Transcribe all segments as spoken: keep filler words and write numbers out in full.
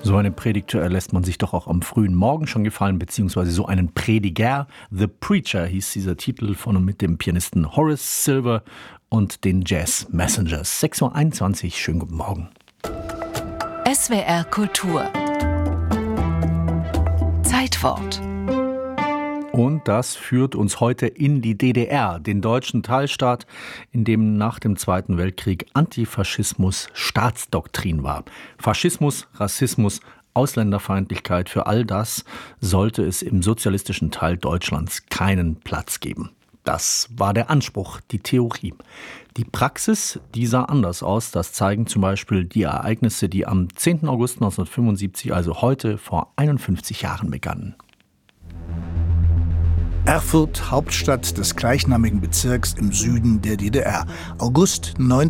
So eine Predigt lässt man sich doch auch am frühen Morgen schon gefallen, beziehungsweise so einen Prediger. The Preacher hieß dieser Titel von und mit dem Pianisten Horace Silver und den Jazz Messengers. sechs Uhr einundzwanzig, schönen guten Morgen. S W R Kultur. Zeitwort. Und das führt uns heute in die D D R, den deutschen Teilstaat, in dem nach dem Zweiten Weltkrieg Antifaschismus Staatsdoktrin war. Faschismus, Rassismus, Ausländerfeindlichkeit, für all das sollte es im sozialistischen Teil Deutschlands keinen Platz geben. Das war der Anspruch, die Theorie. Die Praxis, die sah anders aus. Das zeigen zum Beispiel die Ereignisse, die am zehnten August neunzehnhundertfünfundsiebzig, also heute vor einundfünfzig Jahren begannen. Erfurt, Hauptstadt des gleichnamigen Bezirks im Süden der D D R, August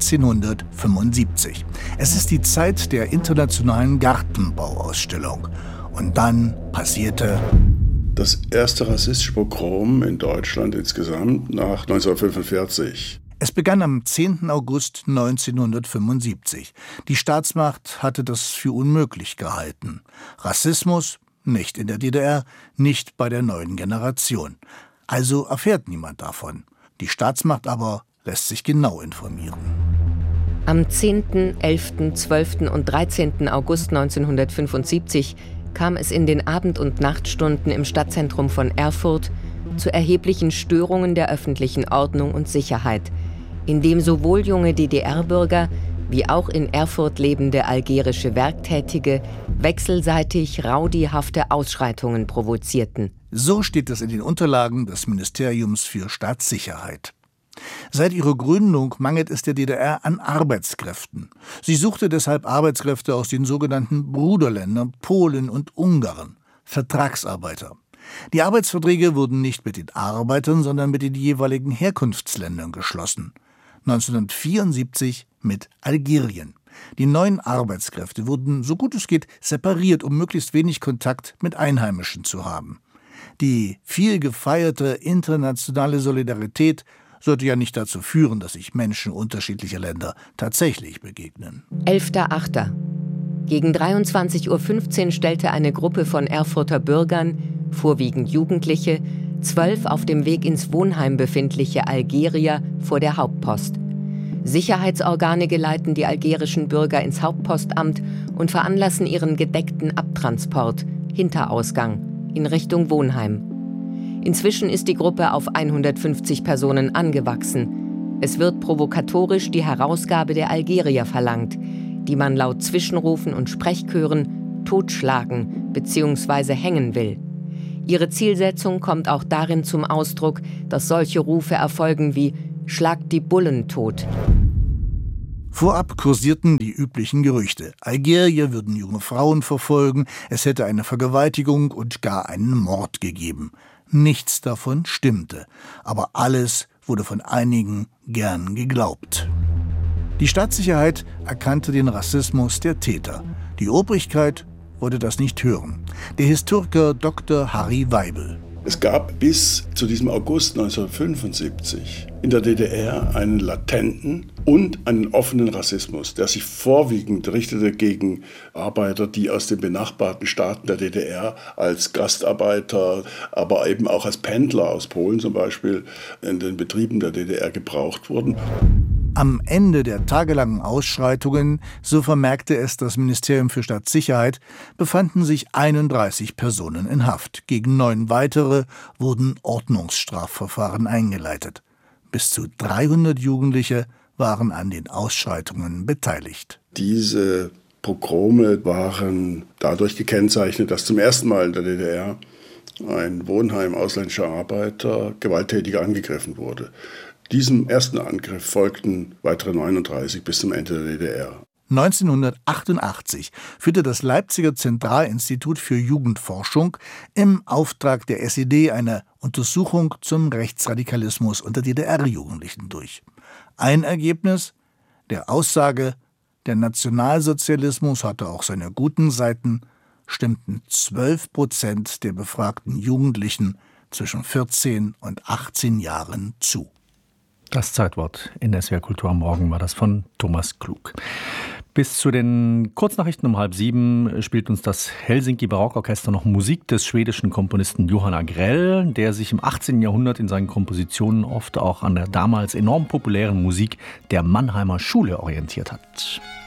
neunzehnhundertfünfundsiebzig. Es ist die Zeit der internationalen Gartenbauausstellung. Und dann passierte das erste rassistische Pogrom in Deutschland insgesamt nach neunzehnhundertfünfundvierzig. Es begann am zehnten August neunzehnhundertfünfundsiebzig. Die Staatsmacht hatte das für unmöglich gehalten. Rassismus nicht in der D D R, nicht bei der neuen Generation. Also erfährt niemand davon. Die Staatsmacht aber lässt sich genau informieren. Am zehnten, elften, zwölften und dreizehnten August neunzehnhundertfünfundsiebzig kam es in den Abend- und Nachtstunden im Stadtzentrum von Erfurt zu erheblichen Störungen der öffentlichen Ordnung und Sicherheit, indem sowohl junge D D R-Bürger wie auch in Erfurt lebende algerische Werktätige wechselseitig rowdyhafte Ausschreitungen provozierten. So steht es in den Unterlagen des Ministeriums für Staatssicherheit. Seit ihrer Gründung mangelt es der D D R an Arbeitskräften. Sie suchte deshalb Arbeitskräfte aus den sogenannten Bruderländern Polen und Ungarn, Vertragsarbeiter. Die Arbeitsverträge wurden nicht mit den Arbeitern, sondern mit den jeweiligen Herkunftsländern geschlossen. neunzehnhundertvierundsiebzig mit Algerien. Die neuen Arbeitskräfte wurden, so gut es geht, separiert, um möglichst wenig Kontakt mit Einheimischen zu haben. Die viel gefeierte internationale Solidarität sollte ja nicht dazu führen, dass sich Menschen unterschiedlicher Länder tatsächlich begegnen. elfter achter Gegen dreiundzwanzig Uhr fünfzehn stellte eine Gruppe von Erfurter Bürgern, vorwiegend Jugendliche, zwölf auf dem Weg ins Wohnheim befindliche Algerier vor der Hauptpost. Sicherheitsorgane geleiten die algerischen Bürger ins Hauptpostamt und veranlassen ihren gedeckten Abtransport, Hinterausgang, in Richtung Wohnheim. Inzwischen ist die Gruppe auf hundertfünfzig Personen angewachsen. Es wird provokatorisch die Herausgabe der Algerier verlangt, die man laut Zwischenrufen und Sprechchören totschlagen bzw. hängen will. Ihre Zielsetzung kommt auch darin zum Ausdruck, dass solche Rufe erfolgen wie »Schlagt die Bullen tot«. Vorab kursierten die üblichen Gerüchte. Algerier würden junge Frauen verfolgen, es hätte eine Vergewaltigung und gar einen Mord gegeben. Nichts davon stimmte, aber alles wurde von einigen gern geglaubt. Die Staatssicherheit erkannte den Rassismus der Täter. Die Obrigkeit wollte das nicht hören. Der Historiker Doktor Harry Weibel. Es gab bis zu diesem August neunzehnhundertfünfundsiebzig in der D D R einen latenten und einen offenen Rassismus, der sich vorwiegend richtete gegen Arbeiter, die aus den benachbarten Staaten der D D R als Gastarbeiter, aber eben auch als Pendler aus Polen zum Beispiel in den Betrieben der D D R gebraucht wurden. Am Ende der tagelangen Ausschreitungen, so vermerkte es das Ministerium für Staatssicherheit, befanden sich einunddreißig Personen in Haft. Gegen neun weitere wurden Ordnungsstrafverfahren eingeleitet. Bis zu dreihundert Jugendliche waren an den Ausschreitungen beteiligt. Diese Pogrome waren dadurch gekennzeichnet, dass zum ersten Mal in der D D R ein Wohnheim ausländischer Arbeiter gewalttätig angegriffen wurde. Diesem ersten Angriff folgten weitere neununddreißig bis zum Ende der D D R. neunzehnhundertachtundachtzig führte das Leipziger Zentralinstitut für Jugendforschung im Auftrag der S E D eine Untersuchung zum Rechtsradikalismus unter D D R-Jugendlichen durch. Ein Ergebnis der Aussage, der Nationalsozialismus hatte auch seine guten Seiten, stimmten zwölf Prozent der befragten Jugendlichen zwischen vierzehn und achtzehn Jahren zu. Das Zeitwort in S W R Kultur am Morgen war das von Thomas Klug. Bis zu den Kurznachrichten um halb sieben spielt uns das Helsinki Barockorchester noch Musik des schwedischen Komponisten Johann Agrell, der sich im achtzehnten Jahrhundert in seinen Kompositionen oft auch an der damals enorm populären Musik der Mannheimer Schule orientiert hat.